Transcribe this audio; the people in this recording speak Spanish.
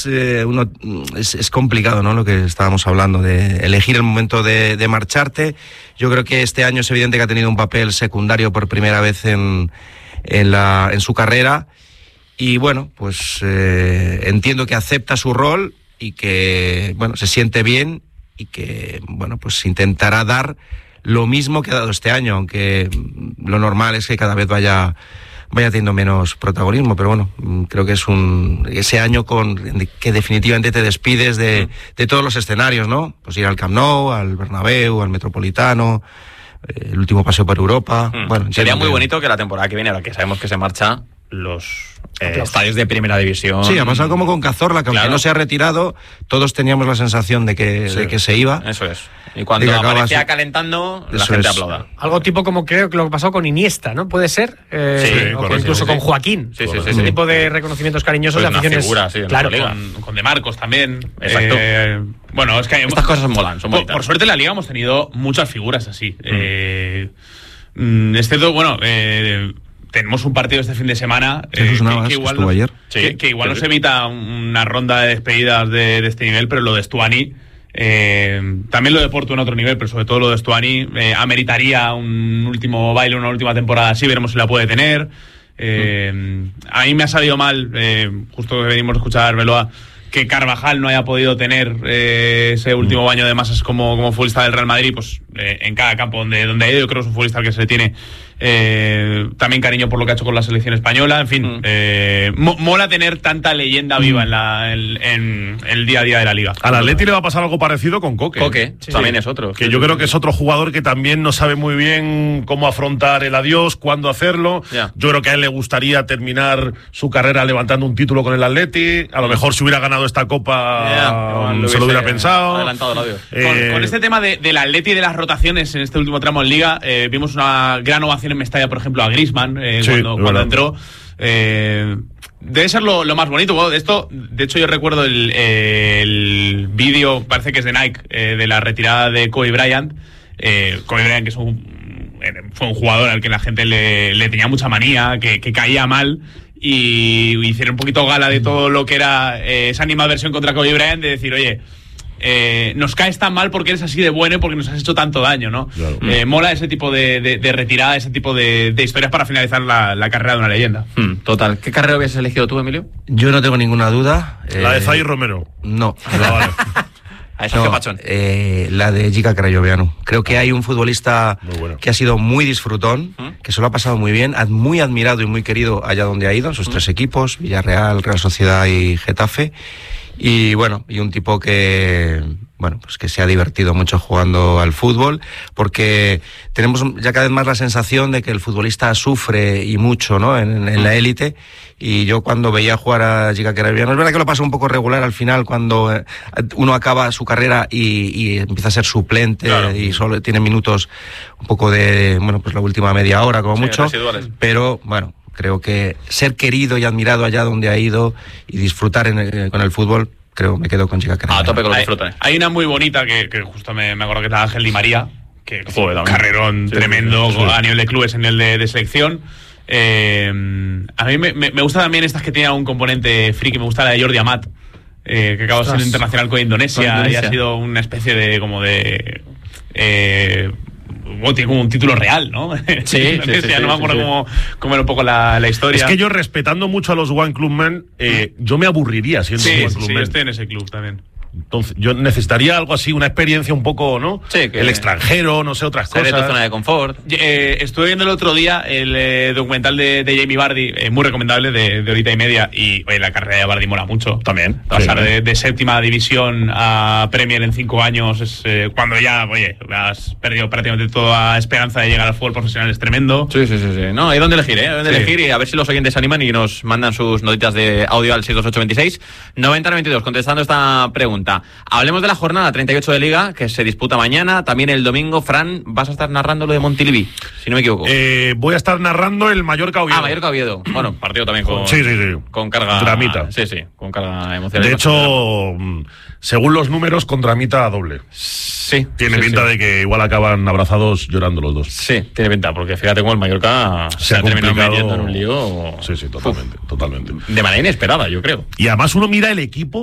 veces es complicado, ¿no? Lo que estábamos hablando, de elegir el momento de marcharte. Yo creo que este año es evidente que ha tenido un papel secundario por primera vez en su carrera. Y bueno, pues entiendo que acepta su rol y que, bueno, se siente bien y que, bueno, pues intentará dar lo mismo que ha dado este año, aunque lo normal es que cada vez vaya teniendo menos protagonismo, pero bueno, creo que es ese año que definitivamente te despides de todos los escenarios, ¿no? Pues ir al Camp Nou, al Bernabéu, al Metropolitano, el último paseo por Europa. Bueno, sería muy bonito que la temporada que viene, ahora que sabemos que se marcha, los estadios de primera división. Sí, ha pasado como con Cazorla, que aunque no se ha retirado, todos teníamos la sensación de que se iba. Eso es. Y cuando aparecía calentando, la gente aplauda. Algo tipo como creo que lo que pasó con Iniesta, ¿no? ¿Puede ser? O incluso con Joaquín. Ese tipo de reconocimientos cariñosos pues de aficiones. Figura, sí, claro, con De Marcos también. Exacto. Bueno, es que estas cosas molan, son bonitas. Por suerte en la Liga hemos tenido muchas figuras así. Excepto, bueno, tenemos un partido este fin de semana que igual nos evita una ronda de despedidas de este nivel, pero lo de Stuani, también lo de Porto en otro nivel, pero sobre todo lo de Stuani ameritaría un último baile, una última temporada así, veremos si la puede tener. A mí me ha salido mal, justo que venimos a escuchar Beloa, que Carvajal no haya podido tener ese último baño de masas como futbolista del Real Madrid, pues en cada campo donde ha ido. Yo creo que es un futbolista al que se le tiene también cariño por lo que ha hecho con la selección española. En fin, mola tener tanta leyenda viva en el día a día de la Liga. Al Atleti le va a pasar algo parecido con Coque. Coque también es otro. Que yo creo que es otro jugador que también no sabe muy bien cómo afrontar el adiós, cuándo hacerlo. Yo creo que a él le gustaría terminar su carrera levantando un título con el Atleti. A lo mejor si hubiera ganado esta Copa se lo hubiera pensado. Adelantado el adiós. Con este tema del Atleti y de las rotaciones en este último tramo en Liga, vimos una gran ovación en Mestalla, por ejemplo, a Griezmann cuando entró. Debe ser lo más bonito de esto. De hecho, yo recuerdo el vídeo, parece que es de Nike, de la retirada de Kobe Bryant. Kobe Bryant, que fue un jugador al que la gente le tenía mucha manía, que caía mal. Y hicieron un poquito gala de todo lo que era esa animadversión contra Kobe Bryant, de decir, oye, nos caes tan mal porque eres así de bueno y porque nos has hecho tanto daño, ¿no? Claro. Mola ese tipo de retirada, ese tipo de historias para finalizar la carrera de una leyenda. Total. ¿Qué carrera hubieses elegido tú, Emilio? Yo no tengo ninguna duda. La de Zay Romero. No. Vale. La de Giga Crayoveanu. Creo que hay un futbolista que ha sido muy disfrutón, que se lo ha pasado muy bien, muy admirado y muy querido allá donde ha ido, en sus tres equipos, Villarreal, Real Sociedad y Getafe. Y bueno, y un tipo que pues que se ha divertido mucho jugando al fútbol, porque tenemos ya cada vez más la sensación de que el futbolista sufre y mucho, ¿no? en la élite. Y yo cuando veía jugar a Giga Crayoveanu, es verdad que lo pasa un poco regular al final cuando uno acaba su carrera y empieza a ser suplente, claro, y solo tiene minutos un poco de, pues la última media hora como mucho, residuales. Pero bueno, creo que ser querido y admirado allá donde ha ido y disfrutar con el fútbol, creo me quedo con Giga Crayoveanu. A tope con los disfrutos. Hay una muy bonita que justo me acuerdo que es la Ángel Di María, que fue un carrerón tremendo a nivel de clubes en el de selección. A mí me gusta también estas que tienen un componente friki. Me gusta la de Jordi Amat, que acaba siendo internacional con Indonesia y ha sido una especie de tiene como un título real, ¿no? Sí, no me acuerdo cómo era un poco la historia. Es que yo, respetando mucho a los One Club Men, yo me aburriría siendo un One Club Men. Sí, estoy en ese club también. Entonces, yo necesitaría algo así, una experiencia un poco, ¿no? Sí, el extranjero, no sé, otras cosas. De tu zona de confort. Estuve viendo el otro día el documental de Jamie Vardy, muy recomendable, de horita y media, y la carrera de Vardy mola mucho. También. Pasar de séptima división a Premier en 5 años es cuando ya, has perdido prácticamente toda esperanza de llegar al fútbol profesional, es tremendo. Sí. No, hay donde elegir, elegir, y a ver si los oyentes se animan y nos mandan sus notitas de audio al 62826 9092, contestando esta pregunta. Hablemos de la jornada 38 de Liga, que se disputa mañana, también el domingo. Fran, vas a estar narrando lo de Montilivi, si no me equivoco. Voy a estar narrando el Mallorca-Oviedo. Mallorca-Oviedo. Bueno, partido también con... Sí. Con carga... Dramita. Sí, con carga emocional. De hecho, según los números, con dramita doble. Sí. Tiene pinta de que igual acaban abrazados llorando los dos. Sí, tiene pinta, porque fíjate cómo el Mallorca se ha terminado metiendo en un lío... Sí, totalmente. De manera inesperada, yo creo. Y además uno mira el equipo